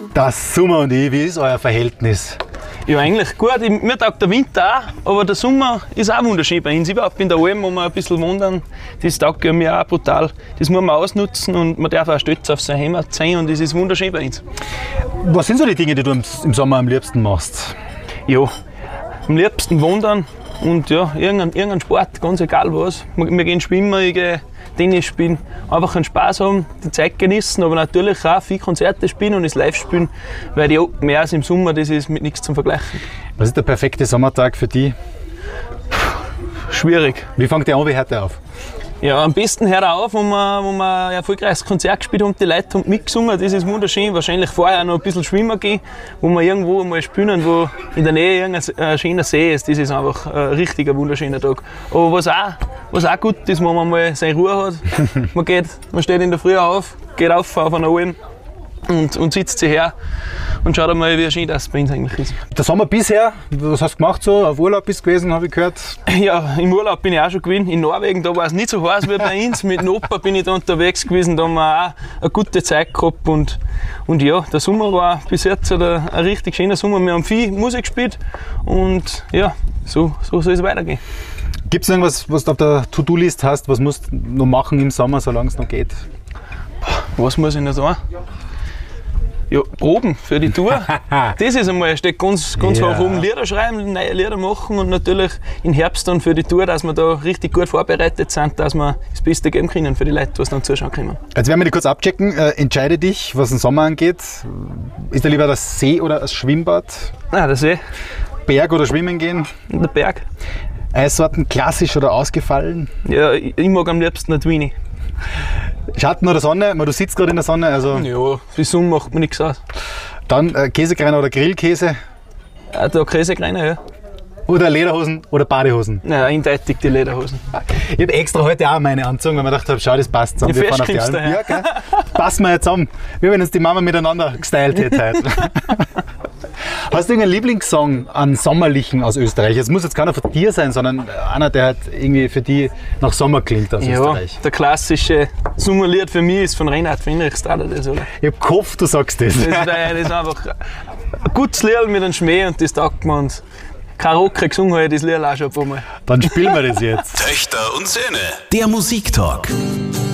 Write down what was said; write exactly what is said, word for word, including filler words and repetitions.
Das Sommer und ich, wie ist euer Verhältnis? Ja, eigentlich gut. Ich- Mir taugt der Winter auch, aber der Sommer ist auch wunderschön bei uns. Überhaupt in der Alm, wo wir ein bisschen wandern, das taugt ja mir auch brutal. Das muss man ausnutzen und man darf auch stolz auf sein Heimat sein und das ist wunderschön bei uns. Was sind so die Dinge, die du im, im Sommer am liebsten machst? Ja, am liebsten wandern und ja, irgendein, irgendein Sport, ganz egal was. Wir, wir gehen schwimmen, ich gehe Tennis spielen, einfach einen Spaß haben, die Zeit genießen, aber natürlich auch viele Konzerte spielen und das Live spielen, weil die Open Airs im Sommer, das ist mit nichts zum Vergleichen. Was ist der perfekte Sommertag für dich? Schwierig. Wie fängt der an, wie hört der auf? Ja, am besten hört er auf, wo wir, wo wir ein erfolgreiches Konzert gespielt haben, die Leute haben mitgesungen, das ist wunderschön. Wahrscheinlich vorher noch ein bisschen schwimmen gehen, wo wir irgendwo mal spielen, wo in der Nähe irgendein schöner See ist. Das ist einfach ein richtiger wunderschöner Tag. Aber was auch, was auch gut ist, wenn man mal seine Ruhe hat. Man, geht, man steht in der Früh auf, geht auf auf einer Alm und, und sitzt sich her und schaut einmal, wie schön das bei uns eigentlich ist. Der Sommer bisher, was hast du gemacht so? Auf Urlaub bist du gewesen, habe ich gehört. Ja, im Urlaub bin ich auch schon gewesen. In Norwegen, da war es nicht so heiß wie bei uns. Mit dem Opa bin ich da unterwegs gewesen, da haben wir auch eine gute Zeit gehabt. Und, und ja, der Sommer war bis jetzt ein, ein richtig schöner Sommer. Wir haben viel Musik gespielt und ja, so, so soll es weitergehen. Gibt es irgendwas, was du auf der To-Do-List hast, was musst du noch machen im Sommer, solange es noch geht? Was muss ich noch sagen? Ja, Proben für die Tour. Das ist einmal, steht ganz, ganz Ja. hoch oben. Lieder schreiben, neue Lieder machen und natürlich im Herbst dann für die Tour, dass wir da richtig gut vorbereitet sind, dass wir das Beste geben können für die Leute, die dann zuschauen können. Jetzt werden wir die kurz abchecken. Äh, entscheide dich, was den Sommer angeht. Ist dir lieber das See oder das Schwimmbad? Ah, der See, Berg oder Schwimmen gehen? der Berg. Eissorten klassisch oder ausgefallen? Ja, ich ich mag am liebsten nicht Wien. Schatten oder Sonne? Du sitzt gerade in der Sonne. Also Ja, für Sonne macht mir nichts aus. dann äh, Käsekreiner oder Grillkäse? Ja, da Käsekreiner, ja. Oder Lederhosen oder Badehosen? Ja, eindeutig die Lederhosen. Ich habe extra heute auch meine angezogen, weil ich mir gedacht habe, schau, das passt zusammen. Ja, Wir fahren auf die fest Alm. kommst Ja, gell? Passen wir jetzt zusammen. Wie wenn uns die Mama miteinander gestylt hätte heute. Hast du irgendeinen Lieblingssong an Sommerlichen aus Österreich? Es muss jetzt keiner von dir sein, sondern einer, der halt irgendwie für die nach Sommer klingt aus Ja, Österreich. der klassische Sommerlied für mich ist von Reinhard Fenrichstrader. Das, oder? Ich hab gehofft, du sagst das. Das, ist, ein- das ist einfach ein gutes Lied mit einem Schmäh und das taugt mir. Und Karaoke gesungen habe ich das Lied auch schon ein paar Mal. Dann spielen wir das jetzt. Töchter und Söhne. Der Musiktalk.